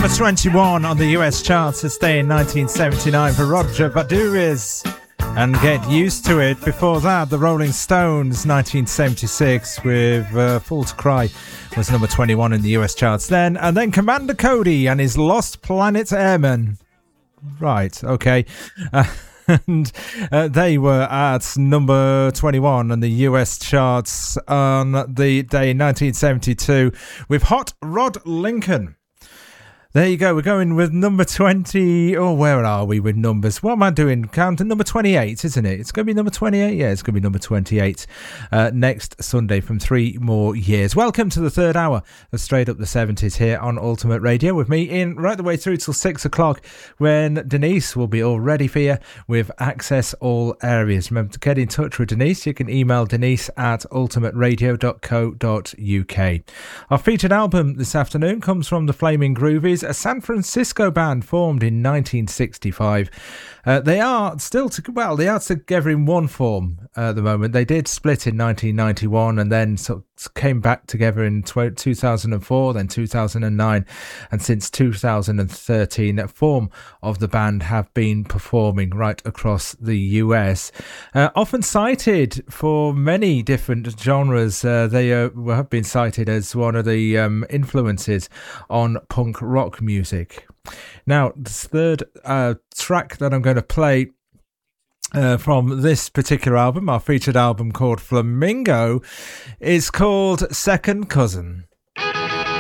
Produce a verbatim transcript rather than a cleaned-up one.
number twenty-one on the U S charts this day in nineteen seventy-nine for Roger Baduriz and Get Used to It. Before that, the Rolling Stones, nineteen seventy-six, with uh, Fool to Cry was number twenty-one in the U S charts then. And then Commander Cody and his Lost Planet Airmen. Right, okay. Uh, and uh, they were at number twenty-one on the U S charts on the day in nineteen seventy-two with Hot Rod Lincoln. There you go. We're going with number twenty. Oh, where are we with numbers? What am I doing? Counting number twenty-eight, isn't it? It's going to be number twenty-eight. Yeah, it's going to be number twenty-eight uh, next Sunday from three more years. Welcome to the third hour of Straight Up the seventies here on Ultimate Radio with me in right the way through till six o'clock when Denise will be all ready for you with Access All Areas. Remember to get in touch with Denise. You can email Denise at ultimate radio dot co dot uk. Our featured album this afternoon comes from the Flaming Groovies, a San Francisco band formed in nineteen sixty-five. Uh, they are still, to, well, they are together in one form uh, at the moment. They did split in nineteen ninety-one and then sort of came back together in two thousand four, then two thousand nine, and since two thousand thirteen, a form of the band have been performing right across the U S. Uh, often cited for many different genres, uh, they uh, have been cited as one of the um, influences on punk rock music. Now, the third uh, track that I'm going to play uh, from this particular album, our featured album called Flamingo, is called Second Cousin.